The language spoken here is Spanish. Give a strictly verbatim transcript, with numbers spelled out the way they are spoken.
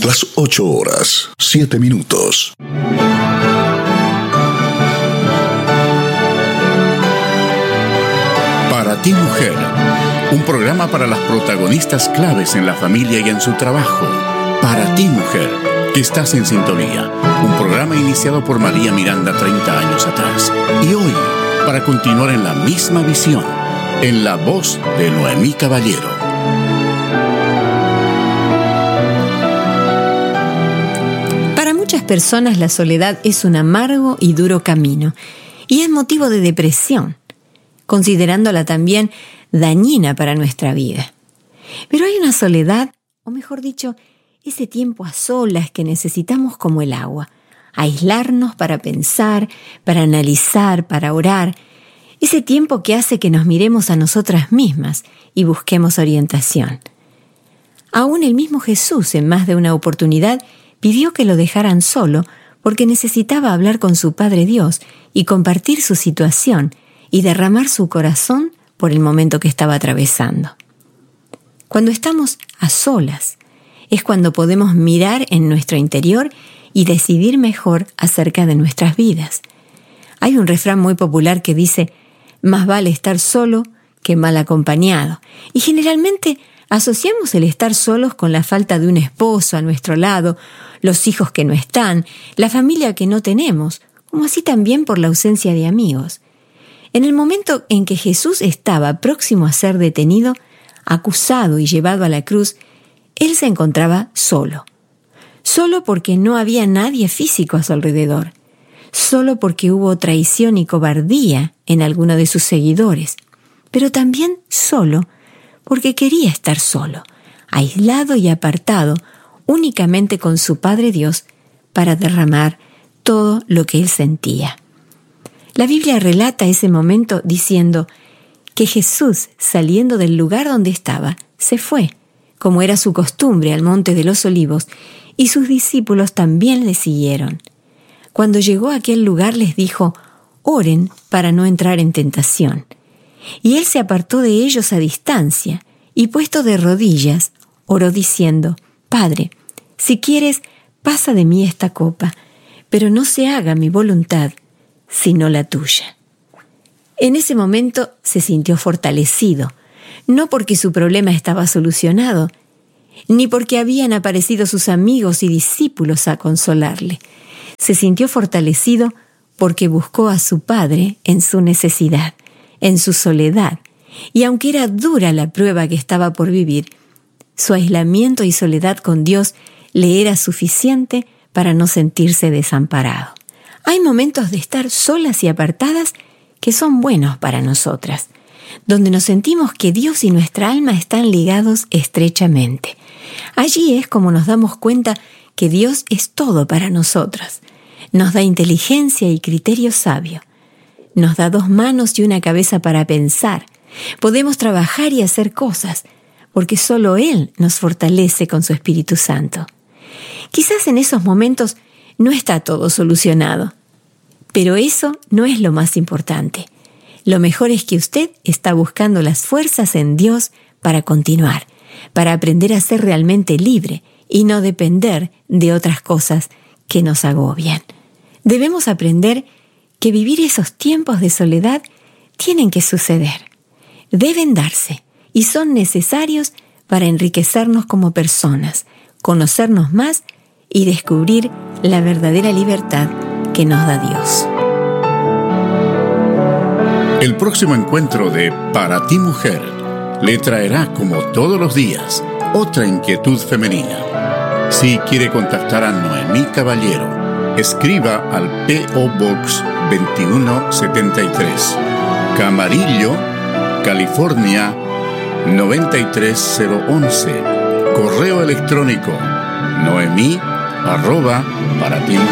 Las ocho horas, siete minutos. Para ti, mujer, un programa para las protagonistas claves en la familia y en su trabajo. Para ti, mujer, que estás en sintonía. Un programa iniciado por María Miranda treinta años atrás. Y hoy, para continuar en la misma visión, en la voz de Noemí Caballero. Para muchas personas la soledad es un amargo y duro camino y es motivo de depresión, considerándola también dañina para nuestra vida. Pero hay una soledad, o mejor dicho, ese tiempo a solas que necesitamos como el agua, aislarnos para pensar, para analizar, para orar, ese tiempo que hace que nos miremos a nosotras mismas y busquemos orientación. Aún el mismo Jesús, en más de una oportunidad, pidió que lo dejaran solo porque necesitaba hablar con su Padre Dios y compartir su situación y derramar su corazón por el momento que estaba atravesando. Cuando estamos a solas, es cuando podemos mirar en nuestro interior y decidir mejor acerca de nuestras vidas. Hay un refrán muy popular que dice: más vale estar solo que mal acompañado. Y generalmente asociamos el estar solos con la falta de un esposo a nuestro lado, los hijos que no están, la familia que no tenemos, como así también por la ausencia de amigos. En el momento en que Jesús estaba próximo a ser detenido, acusado y llevado a la cruz, Él se encontraba solo. Solo porque no había nadie físico a su alrededor. Solo porque hubo traición y cobardía en alguno de sus seguidores. Pero también solo porque quería estar solo, aislado y apartado, únicamente con su Padre Dios, para derramar todo lo que él sentía. La Biblia relata ese momento diciendo que Jesús, saliendo del lugar donde estaba, se fue, como era su costumbre, al Monte de los Olivos, y sus discípulos también le siguieron. Cuando llegó a aquel lugar les dijo: oren para no entrar en tentación. Y él se apartó de ellos a distancia, y puesto de rodillas, oró diciendo: Padre, si quieres, pasa de mí esta copa, pero no se haga mi voluntad, sino la tuya. En ese momento se sintió fortalecido, no porque su problema estaba solucionado, ni porque habían aparecido sus amigos y discípulos a consolarle. Se sintió fortalecido porque buscó a su Padre en su necesidad, en su soledad, y aunque era dura la prueba que estaba por vivir, su aislamiento y soledad con Dios le era suficiente para no sentirse desamparado. Hay momentos de estar solas y apartadas que son buenos para nosotras, donde nos sentimos que Dios y nuestra alma están ligados estrechamente. Allí es como nos damos cuenta que Dios es todo para nosotras. Nos da inteligencia y criterio sabio. Nos da dos manos y una cabeza para pensar. Podemos trabajar y hacer cosas, porque solo Él nos fortalece con su Espíritu Santo. Quizás en esos momentos no está todo solucionado, pero eso no es lo más importante. Lo mejor es que usted está buscando las fuerzas en Dios para continuar, para aprender a ser realmente libre y no depender de otras cosas que nos agobian. Debemos aprender que vivir esos tiempos de soledad tienen que suceder, deben darse y son necesarios para enriquecernos como personas, conocernos más y descubrir la verdadera libertad que nos da Dios. El próximo encuentro de Para ti, mujer le traerá, como todos los días, otra inquietud femenina. Si quiere contactar a Noemí Caballero, escriba al P O Box veintiuno setenta y tres, Camarillo, California noventa y tres cero once. Correo electrónico noemí arroba para ti.